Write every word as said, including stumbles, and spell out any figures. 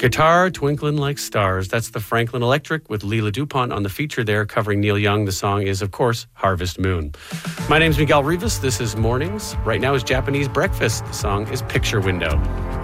Guitar Twinkling Like Stars. That's the Franklin Electric with Leela Dupont on the feature there covering Neil Young. The song is, of course, Harvest Moon. My name's Miguel Rivas. This is Mornings. Right now is Japanese Breakfast. The song is Picture Window.